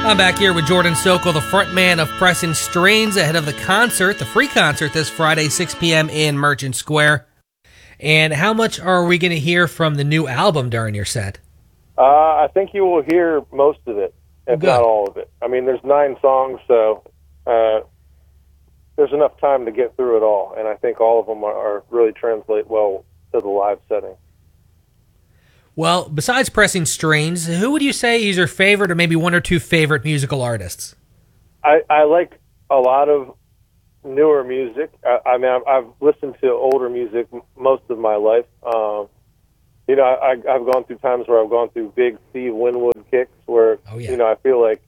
I'm back here with Jordan Sokol, the frontman of Preston Strains, ahead of the concert, the free concert this Friday, 6 p.m. in Merchant Square. And how much are we going to hear from the new album during your set? I think you will hear most of it, if Good. not all of it. I mean, there's 9 songs, so there's enough time to get through it all. And I think all of them are really translate well to the live setting. Well, besides Preston Strains, who would you say is your favorite or maybe one or two favorite musical artists? I like a lot of newer music. I mean, I've listened to older music most of my life. You know, I've gone through times where I've gone through big Steve Winwood kicks where, you know, I feel like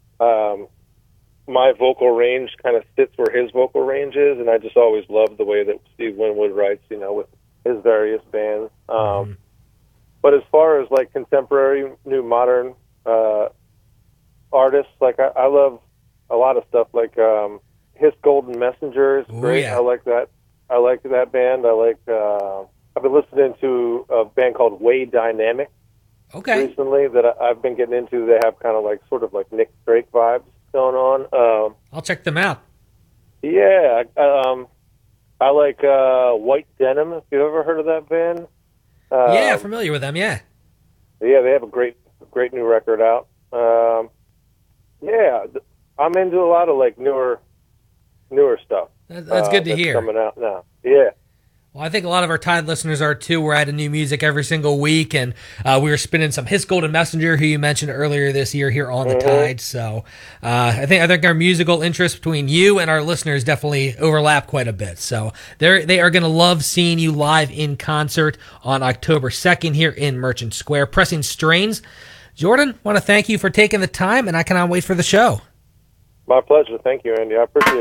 my vocal range kind of sits where his vocal range is, and I just always loved the way that Steve Winwood writes, you know, with his various bands. But as far as, like, contemporary, new, modern artists, like, I love a lot of stuff, like His Golden Messenger is great. Yeah. I like that. I like that band. I like... I've been listening to a band called Way Dynamic recently that I've been getting into. They have kind of like sort of like Nick Drake vibes going on. I'll check them out. Yeah, I like White Denim. If you've ever heard of that band, Yeah, familiar with them. Yeah, yeah, they have a great new record out. Yeah, I'm into a lot of like newer stuff. That's good to that's hear. Coming out now. Yeah. Well, I think a lot of our Tide listeners are too. We're adding new music every single week, and we were spinning some His Golden Messenger, who you mentioned earlier this year here on the Tide. So I think our musical interests between you and our listeners definitely overlap quite a bit. So they are going to love seeing you live in concert on October 2nd here in Merchant Square. Preston Strains. Jordan, want to thank you for taking the time, and I cannot wait for the show. My pleasure. Thank you, Andy. I appreciate it.